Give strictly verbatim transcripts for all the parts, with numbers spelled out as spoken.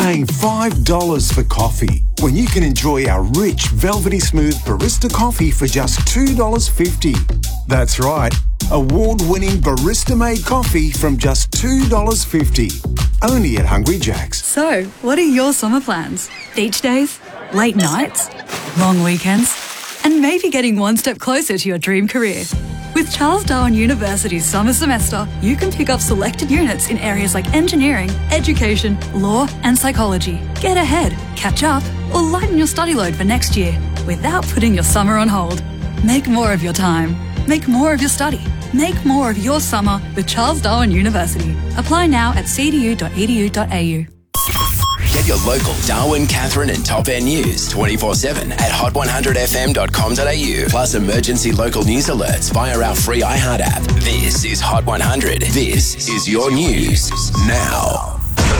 paying five dollars for coffee when you can enjoy our rich, velvety smooth barista coffee for just two dollars fifty. That's right, award-winning barista-made coffee from just two dollars fifty. Only at Hungry Jack's. So, what are your summer plans? Beach days? Late nights? Long weekends? And maybe getting one step closer to your dream career. With Charles Darwin University's summer semester, you can pick up selected units in areas like engineering, education, law and psychology. Get ahead, catch up, or lighten your study load for next year without putting your summer on hold. Make more of your time. Make more of your study. Make more of your summer with Charles Darwin University. Apply now at c d u dot e d u dot a u. Get your local Darwin, Catherine and Top End news twenty-four seven at hot one hundred f m dot com dot a u. Plus emergency local news alerts via our free iHeart app. This is Hot one hundred. This is your news now.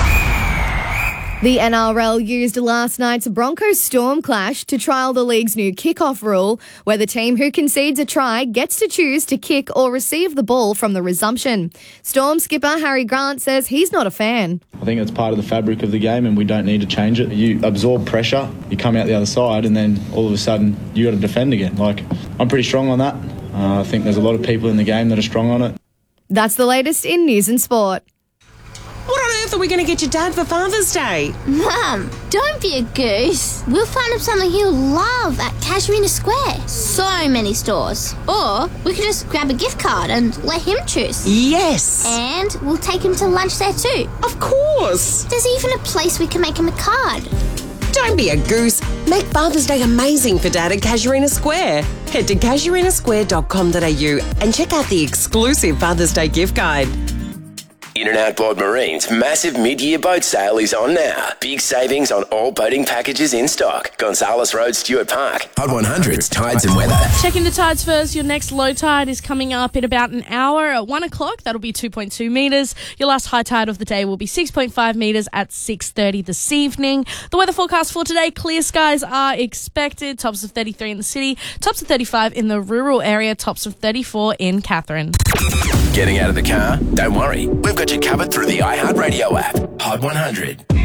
The N R L used last night's Broncos-Storm clash to trial the league's new kickoff rule, where the team who concedes a try gets to choose to kick or receive the ball from the resumption. Storm skipper Harry Grant says he's not a fan. I think it's part of the fabric of the game and we don't need to change it. You absorb pressure, you come out the other side and then all of a sudden you got to defend again. Like, I'm pretty strong on that. Uh, I think there's a lot of people in the game that are strong on it. That's the latest in news and sport. What on earth are we going to get your dad for Father's Day? Mum, don't be a goose. We'll find him something he'll love at Casuarina Square. So many stores. Or we could just grab a gift card and let him choose. Yes. And we'll take him to lunch there too. Of course. There's even a place we can make him a card. Don't be a goose. Make Father's Day amazing for Dad at Casuarina Square. Head to casuarina square dot com dot a u and check out the exclusive Father's Day gift guide. In and Outboard Marine's massive mid-year boat sale is on now. Big savings on all boating packages in stock. Gonzales Road, Stuart Park. Hot one hundred's Tides and Weather. Checking the tides first. Your next low tide is coming up in about an hour at one o'clock. That'll be two point two metres. Your last high tide of the day will be six point five metres at six thirty this evening. The weather forecast for today, clear skies are expected. Tops of thirty-three in the city. Tops of thirty-five in the rural area. Tops of thirty-four in Catherine. Getting out of the car? Don't worry. We've got you covered through the iHeartRadio app. Hot one hundred.